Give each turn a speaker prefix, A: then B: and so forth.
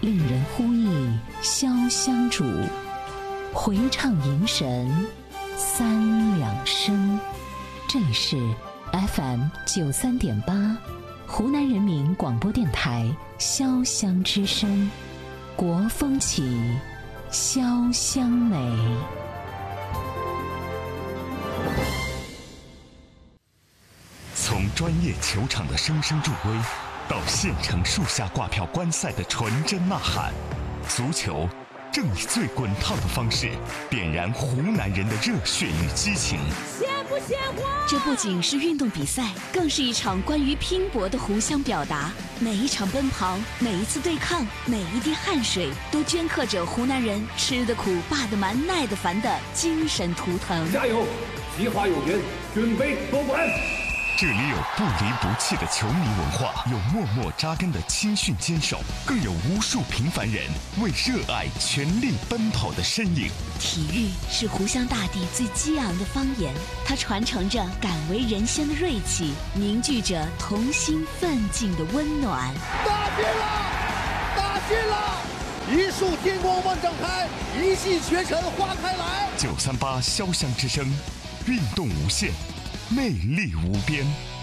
A: 令人呼忆潇湘主，回唱迎神三两声。这里是 FM93.8 湖南人民广播电台潇湘之声，国风起，潇湘美。
B: 从专业球场的声声助威，到县城树下挂票观赛的纯真呐喊，足球正以最滚烫的方式点燃湖南人的热血与激情。
C: 鲜不鲜活？
D: 这不仅是运动比赛，更是一场关于拼搏的互相表达。每一场奔跑，每一次对抗，每一滴汗水，都镌刻着湖南人吃得苦、霸得蛮、耐得烦的精神图腾。
E: 加油！计划有约，准备夺冠。
B: 这里有不离不弃的球迷文化，有默默扎根的青训坚守，更有无数平凡人为热爱全力奔跑的身影。
D: 体育是湖湘大地最激昂的方言，它传承着敢为人先的锐气，凝聚着同心奋进的温暖。
F: 打进了，打进了！一束天光万丈开，一骑绝尘花开来。
B: 938潇湘之声，运动无限，魅力无边。